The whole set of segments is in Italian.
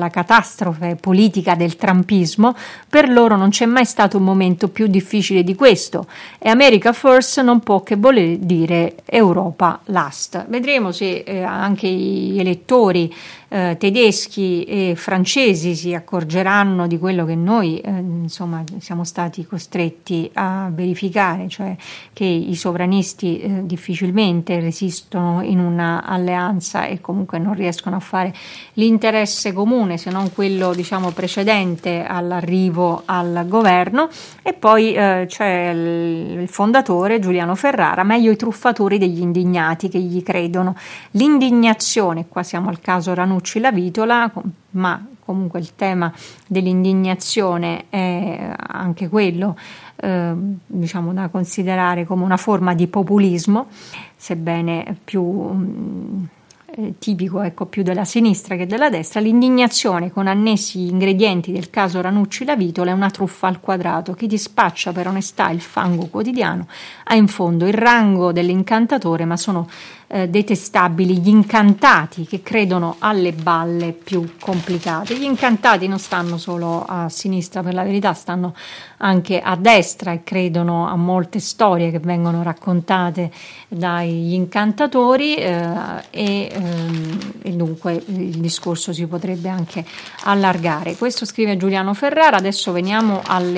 la catastrofe politica del trumpismo, per loro non c'è mai stato un momento più difficile di questo, e America First non può che voler dire Europa Last. Vedremo se anche gli elettori tedeschi e francesi si accorgeranno di quello che noi insomma siamo stati costretti a verificare, cioè che i sovranisti difficilmente resistono in una alleanza e comunque non riescono a fare l'interesse comune se non quello, diciamo, precedente all'arrivo al governo. E poi c'è il fondatore Giuliano Ferrara, meglio i truffatori degli indignati che gli credono. L'indignazione, qua siamo al caso Ranucci La Vitola, ma comunque il tema dell'indignazione è anche quello diciamo da considerare come una forma di populismo, sebbene più tipico, ecco, più della sinistra che della destra. L'indignazione, con annessi gli ingredienti del caso Ranucci La Vitola, è una truffa al quadrato. Chi ti spaccia per onestà il fango quotidiano ha in fondo il rango dell'incantatore, ma sono detestabili gli incantati che credono alle balle più complicate. Gli incantati non stanno solo a sinistra, per la verità, stanno anche a destra e credono a molte storie che vengono raccontate dagli incantatori e dunque il discorso si potrebbe anche allargare. Questo scrive Giuliano Ferrara. Adesso veniamo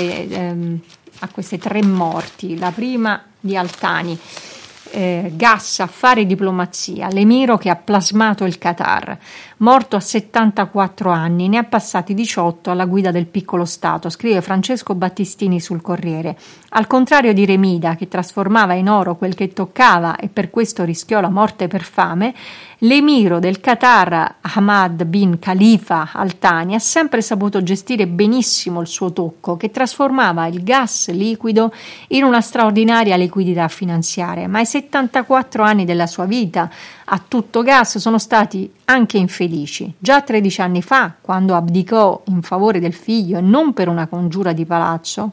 a queste 3 morti. La prima di Altani. Gas, affari, diplomazia, l'emiro che ha plasmato il Qatar, morto a 74 anni, ne ha passati 18 alla guida del piccolo Stato, scrive Francesco Battistini sul Corriere. Al contrario di Remida, che trasformava in oro quel che toccava e per questo rischiò la morte per fame, l'emiro del Qatar Hamad bin Khalifa Al Thani ha sempre saputo gestire benissimo il suo tocco, che trasformava il gas liquido in una straordinaria liquidità finanziaria, ma i 74 anni della sua vita a tutto gas sono stati anche infelici. Già 13 anni fa, quando abdicò in favore del figlio e non per una congiura di palazzo,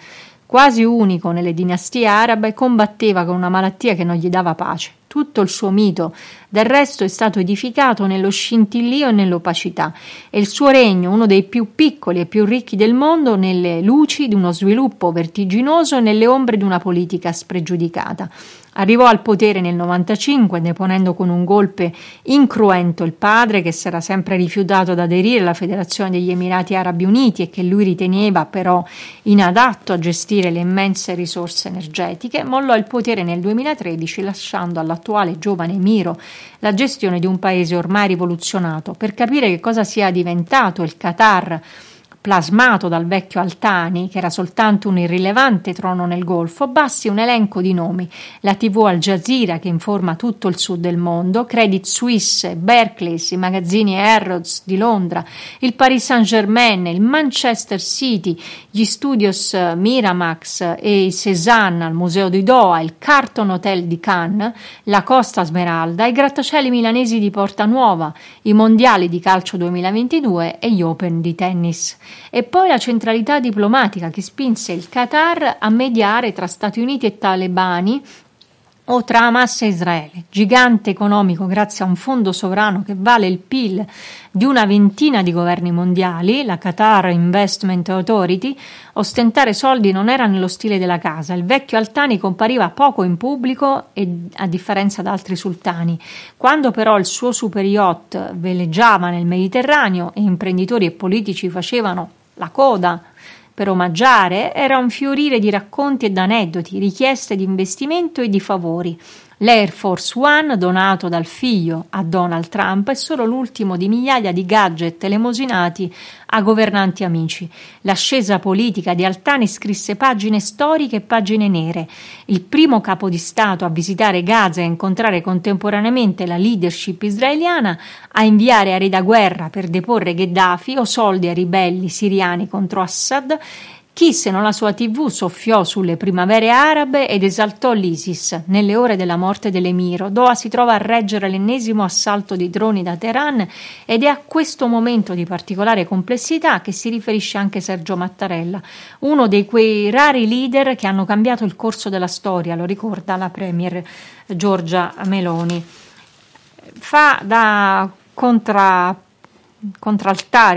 quasi unico nelle dinastie arabe, combatteva con una malattia che non gli dava pace. Tutto il suo mito, del resto, è stato edificato nello scintillio e nell'opacità, e il suo regno, uno dei più piccoli e più ricchi del mondo, nelle luci di uno sviluppo vertiginoso e nelle ombre di una politica spregiudicata. Arrivò al potere nel 95, deponendo con un golpe incruento il padre, che si era sempre rifiutato ad aderire alla Federazione degli Emirati Arabi Uniti e che lui riteneva però inadatto a gestire le immense risorse energetiche. Mollò il potere nel 2013, lasciando all'attuale giovane emiro la gestione di un paese ormai rivoluzionato. Per capire che cosa sia diventato il Qatar plasmato dal vecchio Al Thani, che era soltanto un irrilevante trono nel Golfo, basti un elenco di nomi: la TV Al Jazeera, che informa tutto il sud del mondo, Credit Suisse, Barclays, i magazzini Harrods di Londra, il Paris Saint-Germain, il Manchester City, gli studios Miramax e il Cézanne al Museo di Doha, il Carlton Hotel di Cannes, la Costa Smeralda, i grattacieli milanesi di Porta Nuova, i mondiali di calcio 2022 e gli Open di tennis. E poi la centralità diplomatica che spinse il Qatar a mediare tra Stati Uniti e talebani o tra Hamas e Israele. Gigante economico grazie a un fondo sovrano che vale il PIL di una ventina di governi mondiali, la Qatar Investment Authority, ostentare soldi non era nello stile della casa. Il vecchio Al Thani compariva poco in pubblico, e a differenza da altri sultani. Quando però il suo super yacht veleggiava nel Mediterraneo e imprenditori e politici facevano la coda per omaggiare, era un fiorire di racconti ed aneddoti, richieste di investimento e di favori. L'Air Force One, donato dal figlio a Donald Trump, è solo l'ultimo di migliaia di gadget elemosinati a governanti amici. L'ascesa politica di Al Thani scrisse pagine storiche e pagine nere. Il primo capo di Stato a visitare Gaza e a incontrare contemporaneamente la leadership israeliana, a inviare aerei da guerra per deporre Gheddafi o soldi ai ribelli siriani contro Assad. Chi se non la sua TV soffiò sulle primavere arabe ed esaltò l'ISIS. Nelle ore della morte dell'emiro, Doha si trova a reggere l'ennesimo assalto di droni da Teheran, ed è a questo momento di particolare complessità che si riferisce anche Sergio Mattarella, uno dei quei rari leader che hanno cambiato il corso della storia, lo ricorda la premier Giorgia Meloni. Fa da contraltare